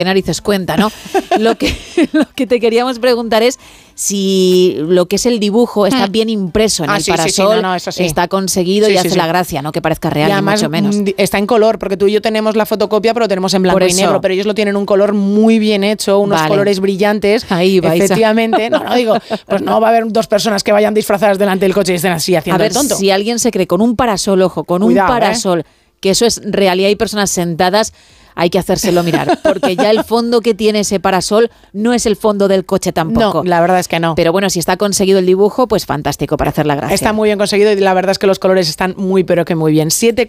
¿Qué narices cuenta, no? Lo que te queríamos preguntar es si lo que es el dibujo está bien impreso en el parasol, no, eso sí. Está conseguido y hace la gracia, no que parezca real, y además, ni mucho menos. Está en color, porque tú y yo tenemos la fotocopia, pero lo tenemos en blanco y negro, pero ellos lo tienen un color muy bien hecho, unos colores brillantes. Ahí vais. Efectivamente, no digo, pues no va a haber dos personas que vayan disfrazadas delante del coche y estén así haciendo el tonto. Si alguien se cree con un parasol, ojo, con un parasol, que eso es real y hay personas sentadas, hay que hacérselo mirar, porque ya el fondo que tiene ese parasol no es el fondo del coche tampoco. No, la verdad es que no. Pero bueno, si está conseguido el dibujo, pues fantástico para hacer la gracia. Está muy bien conseguido y la verdad es que los colores están muy pero que muy bien.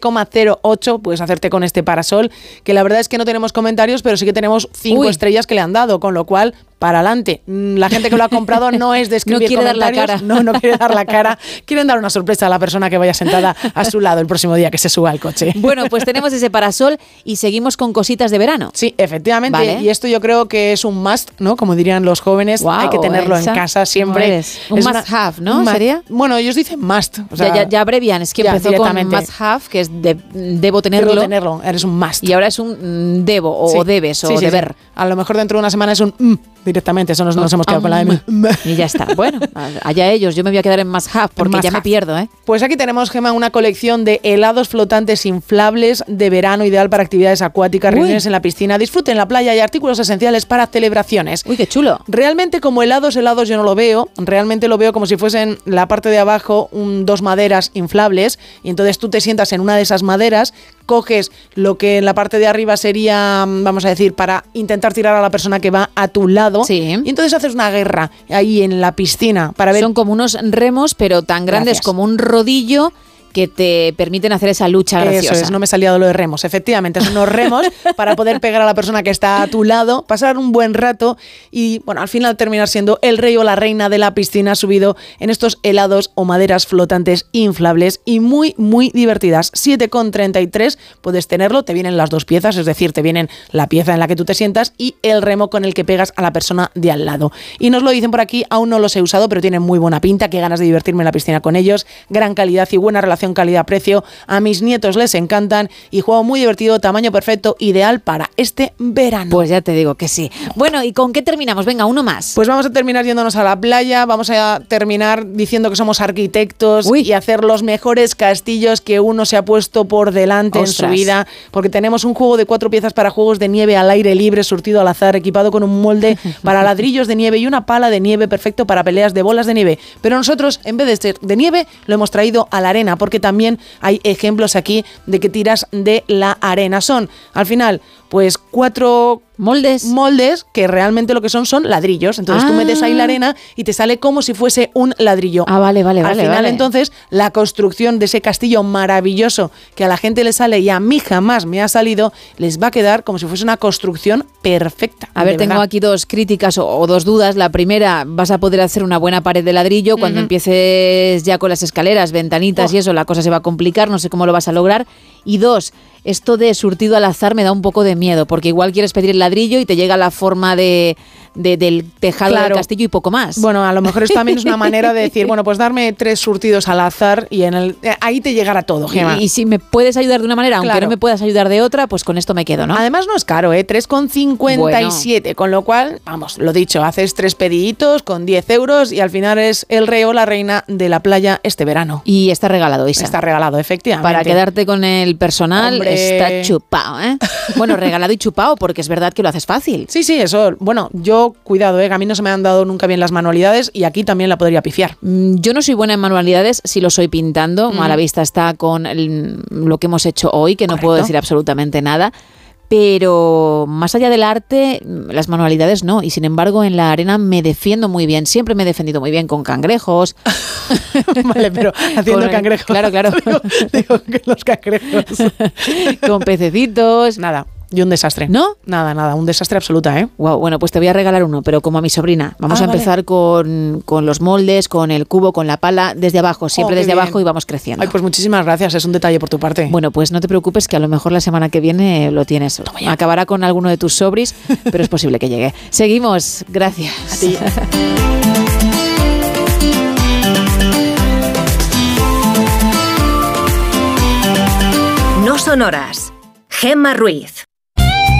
7,08 puedes hacerte con este parasol, que la verdad es que no tenemos comentarios, pero sí que tenemos 5 estrellas que le han dado, con lo cual, para adelante. La gente que lo ha comprado no es de escribir comentarios. No quiere dar la cara. No quiere dar la cara. Quieren dar una sorpresa a la persona que vaya sentada a su lado el próximo día que se suba al coche. Bueno, pues tenemos ese parasol y seguimos con cositas de verano. Sí, efectivamente. ¿Vale? Y esto yo creo que es un must, ¿no? Como dirían los jóvenes, hay que tenerlo en casa siempre. Un must have, ¿no? ¿Sería? Bueno, ellos dicen must. O sea, ya abrevian. Es que empezó con must have, que es debo tenerlo. Debo tenerlo, eres un must. Y ahora es un debo o debes o deber. Sí. A lo mejor dentro de una semana es un directamente, eso nos hemos quedado con la M. Y ya está. Bueno, allá ellos, yo me voy a quedar en must have porque ya me pierdo, ¿eh? Pues aquí tenemos, Gemma, una colección de helados flotantes inflables de verano, ideal para actividades acuáticas, reuniones en la piscina, disfrute en la playa y artículos esenciales para celebraciones. Uy, qué chulo. Realmente como helados yo no lo veo, realmente lo veo como si fuesen la parte de abajo 2 maderas inflables y entonces tú te sientas en una de esas maderas, coges lo que en la parte de arriba sería, vamos a decir, para intentar tirar a la persona que va a tu lado. Sí. Y entonces haces una guerra ahí en la piscina para ver. Son como unos remos, pero tan grandes como un rodillo, que te permiten hacer esa lucha graciosa. Eso es, no me salía de lo de remos. Efectivamente, son unos remos para poder pegar a la persona que está a tu lado, pasar un buen rato y, bueno, al final terminar siendo el rey o la reina de la piscina subido en estos helados o maderas flotantes inflables y muy, muy divertidas. 7,33 puedes tenerlo, te vienen las 2 piezas, es decir, te vienen la pieza en la que tú te sientas y el remo con el que pegas a la persona de al lado. Y nos lo dicen por aquí, aún no los he usado, pero tienen muy buena pinta, qué ganas de divertirme en la piscina con ellos, gran calidad y buena relación calidad-precio, a mis nietos les encantan y juego muy divertido, tamaño perfecto, ideal para este verano. Pues ya te digo que sí. Bueno, ¿y con qué terminamos? Venga, uno más. Pues vamos a terminar yéndonos a la playa, vamos a terminar diciendo que somos arquitectos y hacer los mejores castillos que uno se ha puesto por delante en su vida, porque tenemos un juego de 4 piezas para juegos de nieve al aire libre, surtido al azar, equipado con un molde para ladrillos de nieve y una pala de nieve perfecto para peleas de bolas de nieve. Pero nosotros, en vez de ser de nieve, lo hemos traído a la arena, porque también hay ejemplos aquí de que tiras de la arena. Son, al final, pues 4 moldes que realmente lo que son ladrillos. Entonces tú metes ahí la arena y te sale como si fuese un ladrillo. Vale. Al final, entonces, la construcción de ese castillo maravilloso que a la gente le sale y a mí jamás me ha salido, les va a quedar como si fuese una construcción perfecta. A ver, tengo aquí 2 críticas o 2 dudas. La primera, vas a poder hacer una buena pared de ladrillo. Cuando empieces ya con las escaleras, ventanitas y eso, la cosa se va a complicar. No sé cómo lo vas a lograr. Y 2, esto de surtido al azar me da un poco de miedo, porque igual quieres pedir el ladrillo y te llega la forma del tejado del castillo y poco más. Bueno, a lo mejor esto también es una manera de decir, bueno, pues darme 3 surtidos al azar y ahí te llegará todo, Gemma. Y si me puedes ayudar de una manera, aunque no me puedas ayudar de otra, pues con esto me quedo, ¿no? Además no es caro, 3,57, con lo cual, vamos, lo dicho, haces 3 pediditos con 10 euros y al final es el rey o la reina de la playa este verano. Y está regalado, Isa. Está regalado, efectivamente. Para quedarte con el personal. Hombre. Está chupado, ¿eh? Bueno, regalado y chupado, porque es verdad que lo haces fácil. Sí, eso. Bueno, yo, cuidado, a mí no se me han dado nunca bien las manualidades y aquí también la podría pifiar. Yo no soy buena en manualidades, sí lo soy pintando. A la vista está con lo que hemos hecho hoy, que no puedo decir absolutamente nada. Pero más allá del arte, las manualidades no. Y sin embargo, en la arena me defiendo muy bien. Siempre me he defendido muy bien con cangrejos. Vale, pero haciendo cangrejos. Claro. Digo que los cangrejos. Con pececitos. Nada. Y un desastre. ¿No? Nada, un desastre absoluta, ¿eh? Wow, bueno, pues te voy a regalar uno, pero como a mi sobrina. Vamos a empezar con los moldes, con el cubo, con la pala, desde abajo, siempre desde abajo y vamos creciendo. Ay, pues muchísimas gracias, es un detalle por tu parte. Bueno, pues no te preocupes que a lo mejor la semana que viene lo tienes. Acabará con alguno de tus sobris, pero es posible que llegue. Seguimos, gracias. A ti. No son horas. Gemma Ruiz.